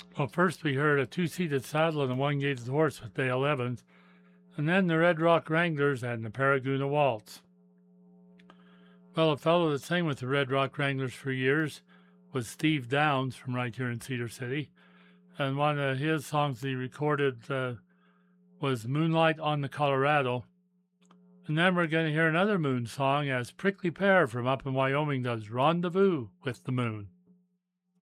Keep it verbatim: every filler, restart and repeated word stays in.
Well, first we heard a two-seated saddle and a one-gated horse with Dale Evans, and then the Red Rock Wranglers and the Paraguna Waltz. Well, a fellow that sang with the Red Rock Wranglers for years was Steve Downs from right here in Cedar City, and one of his songs he recorded uh, was Moonlight on the Colorado. And then we're going to hear another Moon song as Prickly Pear from up in Wyoming does Rendezvous with the Moon.